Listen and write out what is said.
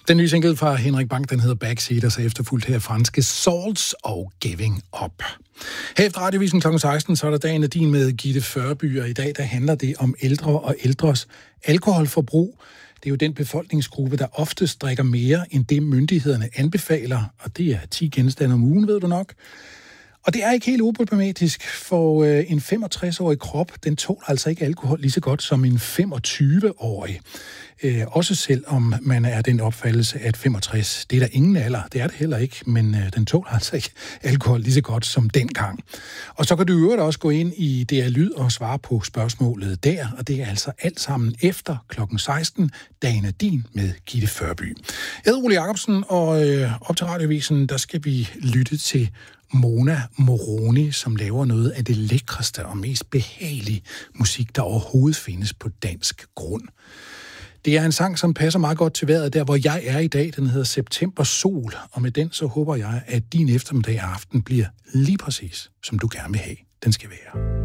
Den nye single fra Henrik Bang, den hedder Backseaters, og efterfulgt her franske Salts og Giving Up. Her efter Radiovisen kl. 16, så er der dagen af din med Gitte Førby, og i dag der handler det om ældre og ældres alkoholforbrug. Det er jo den befolkningsgruppe, der oftest drikker mere end det myndighederne anbefaler, og det er 10 genstande om ugen, ved du nok. Og det er ikke helt uproblematisk, for en 65-årig krop, den tåler altså ikke alkohol lige så godt som en 25-årig. Også selvom man er den opfattelse, at 65, det er der ingen alder. Det er det heller ikke, men den tåler altså ikke alkohol lige så godt som dengang. Og så kan du øvrigt også gå ind i DR Lyd og svare på spørgsmålet der, og det er altså alt sammen efter klokken 16, dagen er din med Gitte Førby. Jeg hedder Ole Jacobsen, og op til Radiovisen, der skal vi lytte til Mona Moroni, som laver noget af det lækreste og mest behagelige musik, der overhovedet findes på dansk grund. Det er en sang, som passer meget godt til vejret, der hvor jeg er i dag. Den hedder September Sol, og med den så håber jeg, at din eftermiddag og aften bliver lige præcis, som du gerne vil have. Den skal være.